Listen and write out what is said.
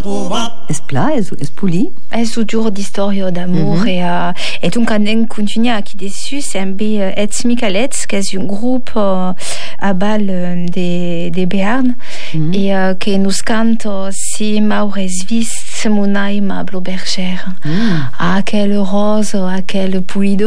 Es pla, es poli. Es toujours d'histoire d'amour et donc on continue à qui dessus c'est un Etz Michalets qui est un groupe à Bâle des Béarn et qui nous cante si Maures vis Monaï ma Blobergère. Ah quelle rose, ah quelle pluie de